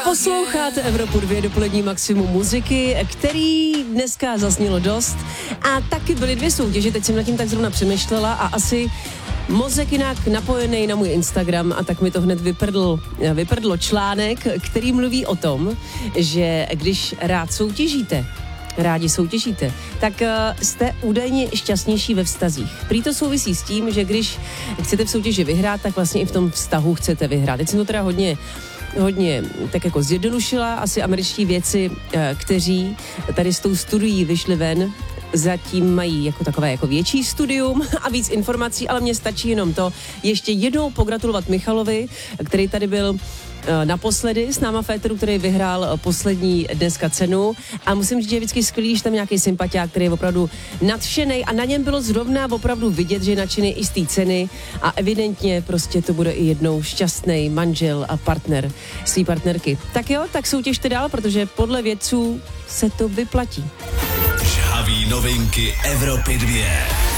Posloucháte Evropu 2, dopolední maximum muziky, který dneska zaznělo dost. A taky byly 2 soutěže, teď jsem nad tím tak zrovna přemýšlela a asi mozek jinak napojený na můj Instagram a tak mi to hned vyprdlo článek, který mluví o tom, že když rádi soutěžíte, tak jste údajně šťastnější ve vztazích. Prý to souvisí s tím, že když chcete v soutěži vyhrát, tak vlastně i v tom vztahu chcete vyhrát. Teď jsem to teda hodně tak jako zjednodušila, asi američtí vědci, kteří tady s tou studií vyšli ven, zatím mají jako takové jako větší studium a víc informací, ale mně stačí jenom to ještě jednou pogratulovat Michalovi, který tady byl naposledy s náma v éteru, který vyhrál poslední dneska cenu a musím říct, že je vždycky skvělý, že tam nějaký sympatiák, který je opravdu nadšenej a na něm bylo zrovna opravdu vidět, že je nadšený i z té ceny a evidentně prostě to bude i jednou šťastný manžel a partner svý partnerky. Tak jo, tak soutěžte dál, protože podle vědců se to vyplatí. Žhaví novinky Evropy 2.